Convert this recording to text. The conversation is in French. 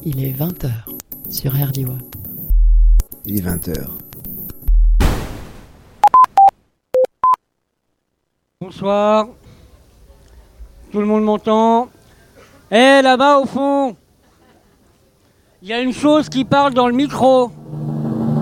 Il est 20h sur RDIWA. Il est 20h. Bonsoir. Tout le monde m'entend? Là-bas au fond, il y a une chose qui parle dans le micro.